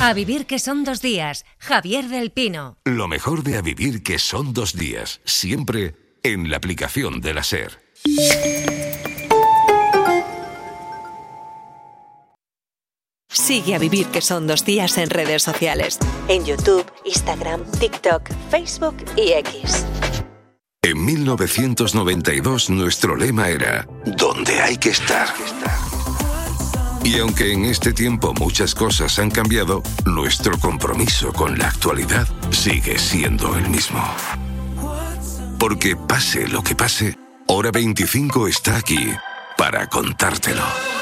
A vivir que son 2 días. Javier del Pino. Lo mejor de A vivir que son 2 días. Siempre en la aplicación de la SER. Sigue A vivir que son 2 días en redes sociales. En YouTube, Instagram, TikTok, Facebook y X. En 1992 nuestro lema era ¿dónde hay que estar? Y aunque en este tiempo muchas cosas han cambiado, nuestro compromiso con la actualidad sigue siendo el mismo. Porque pase lo que pase, Hora 25 está aquí para contártelo.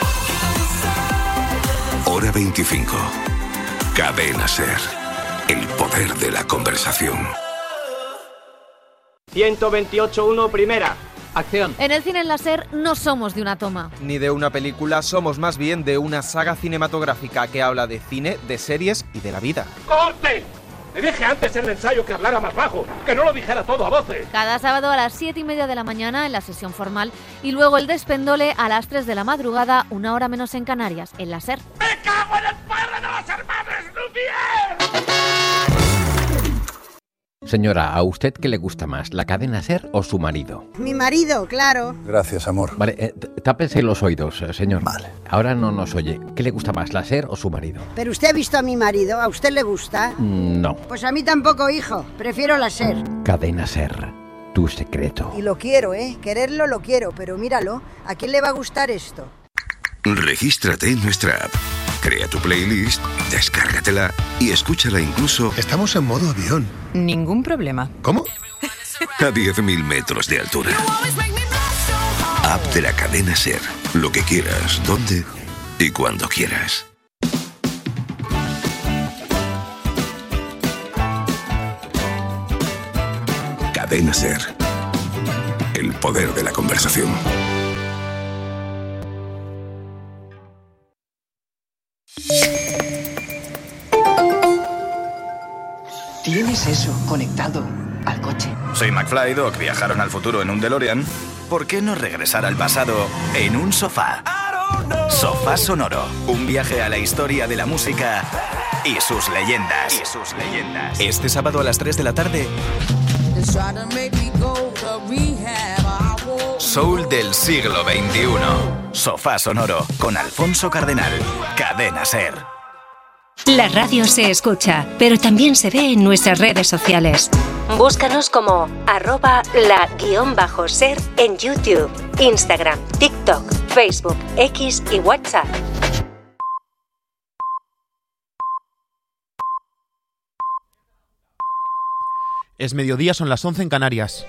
Hora 25. Cadena SER. El poder de la conversación. 128.1 primera. Acción. En el cine en la SER no somos de una toma. Ni de una película, somos más bien de una saga cinematográfica que habla de cine, de series y de la vida. ¡Corte! Le dije antes en el ensayo que hablara más bajo, que no lo dijera todo a voces. Cada sábado a las 7:30 de la mañana en la sesión formal y luego el despendole a las 3 de la madrugada, 1 hora menos en Canarias, en la SER. ¡Me cago en el padre de los hermanos Lumière! Señora, ¿a usted qué le gusta más, la cadena SER o su marido? Mi marido, claro. Gracias, amor. Vale, tápese los oídos, señor. Vale. Ahora no nos oye. ¿Qué le gusta más, la SER o su marido? ¿Pero usted ha visto a mi marido? ¿A usted le gusta? No. Pues a mí tampoco, hijo. Prefiero la SER. Cadena SER, tu secreto. Y lo quiero, ¿eh? Quererlo lo quiero, pero míralo. ¿A quién le va a gustar esto? Regístrate en nuestra app. Crea tu playlist, descárgatela y escúchala incluso... Estamos en modo avión. Ningún problema. ¿Cómo? A 10.000 metros de altura. App de la cadena SER. Lo que quieras, donde y cuando quieras. Cadena SER. El poder de la conversación. ¿Tienes eso conectado al coche? Soy McFly y Doc, viajaron al futuro en un DeLorean. ¿Por qué no regresar al pasado en un sofá? Sofá Sonoro, un viaje a la historia de la música y sus leyendas. Este sábado a las 3 de la tarde, Soul del siglo XXI. Sofá Sonoro con Alfonso Cardenal. Cadena SER. La radio se escucha, pero también se ve en nuestras redes sociales. Búscanos como @la_SER en YouTube, Instagram, TikTok, Facebook, X y WhatsApp. Es mediodía, son las 11 en Canarias.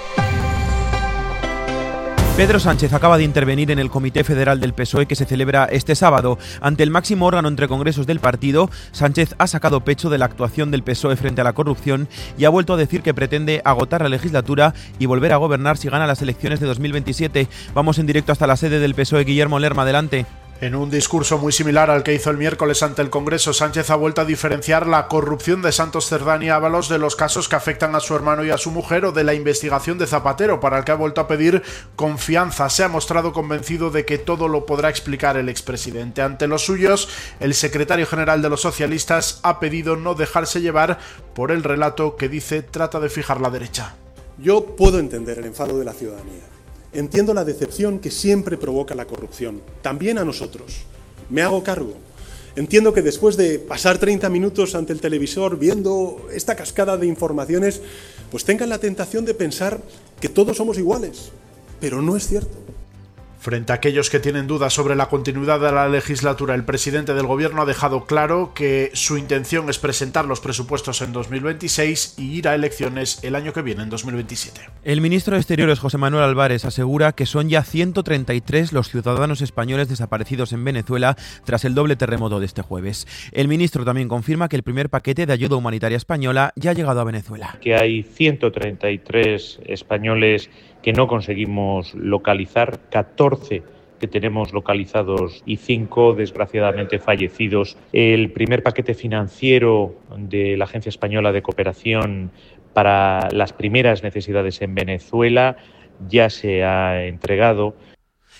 Pedro Sánchez acaba de intervenir en el Comité Federal del PSOE que se celebra este sábado. Ante el máximo órgano entre congresos del partido, Sánchez ha sacado pecho de la actuación del PSOE frente a la corrupción y ha vuelto a decir que pretende agotar la legislatura y volver a gobernar si gana las elecciones de 2027. Vamos en directo hasta la sede del PSOE. Guillermo Lerma, adelante. En un discurso muy similar al que hizo el miércoles ante el Congreso, Sánchez ha vuelto a diferenciar la corrupción de Santos Cerdán y Ábalos de los casos que afectan a su hermano y a su mujer o de la investigación de Zapatero, para el que ha vuelto a pedir confianza. Se ha mostrado convencido de que todo lo podrá explicar el expresidente. Ante los suyos, el secretario general de los socialistas ha pedido no dejarse llevar por el relato que dice trata de fijar la derecha. Yo puedo entender el enfado de la ciudadanía. Entiendo la decepción que siempre provoca la corrupción, también a nosotros. Me hago cargo. Entiendo que después de pasar 30 minutos ante el televisor viendo esta cascada de informaciones, pues tengan la tentación de pensar que todos somos iguales, pero no es cierto. Frente a aquellos que tienen dudas sobre la continuidad de la legislatura, el presidente del gobierno ha dejado claro que su intención es presentar los presupuestos en 2026 y ir a elecciones el año que viene, en 2027. El ministro de Exteriores, José Manuel Álvarez, asegura que son ya 133 los ciudadanos españoles desaparecidos en Venezuela tras el doble terremoto de este jueves. El ministro también confirma que el primer paquete de ayuda humanitaria española ya ha llegado a Venezuela. Que hay 133 españoles que no conseguimos localizar, 14 que tenemos localizados y 5 desgraciadamente fallecidos. El primer paquete financiero de la Agencia Española de Cooperación para las primeras necesidades en Venezuela ya se ha entregado.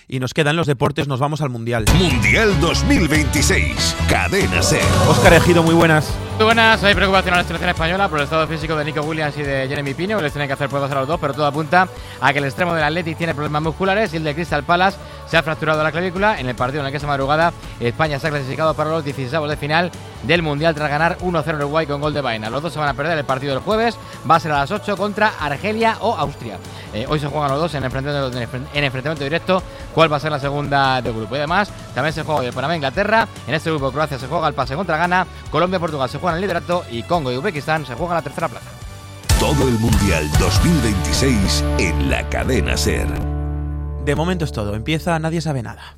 Y nos quedan los deportes, nos vamos al Mundial. Mundial 2026, Cadena SER. Óscar Ejido, muy buenas. Muy buenas, hay preocupación a la selección española por el estado físico de Nico Williams y de Jeremy Pino, que les tienen que hacer pruebas a los dos, pero todo apunta a que el extremo del Athletic tiene problemas musculares y el de Crystal Palace se ha fracturado la clavícula en el partido en el que esa madrugada España se ha clasificado para los 16avos de final del Mundial tras ganar 1-0 Uruguay con gol de Baena. Los dos se van a perder el partido del jueves, va a ser a las 8 contra Argelia o Austria. Hoy se juegan los dos en enfrentamiento directo, cuál va a ser la segunda del grupo. Y además también se juega hoy el Panamá-Inglaterra, en este grupo Croacia se juega el pase contra Ghana, Colombia-Portugal se juega el liderato y Congo y Uzbekistán se juegan la tercera plaza. Todo el Mundial 2026 en la Cadena SER. De momento es todo, empieza Nadie Sabe Nada.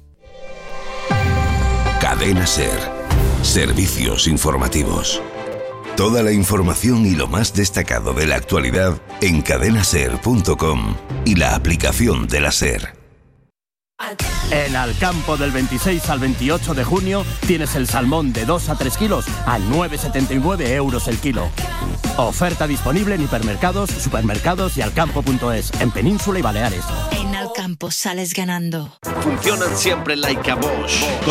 Cadena SER. Servicios informativos. Toda la información y lo más destacado de la actualidad en cadenaser.com y la aplicación de la SER. En Alcampo del 26 al 28 de junio tienes el salmón de 2 a 3 kilos a 9,79 euros el kilo. Oferta disponible en hipermercados, supermercados y alcampo.es, en Península y Baleares. En Alcampo sales ganando. Funcionan siempre like a Bosch.